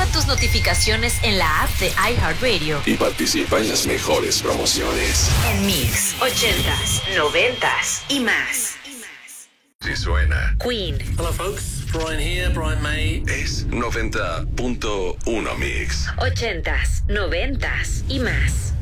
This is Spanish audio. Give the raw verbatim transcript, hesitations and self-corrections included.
Activa tus notificaciones en la app de iHeartRadio y participa en las mejores promociones. En Mix, ochentas, noventas y más. Si suena Queen. Hello folks, Brian here, Brian May. es noventa punto uno Mix. Ochentas, noventas y más.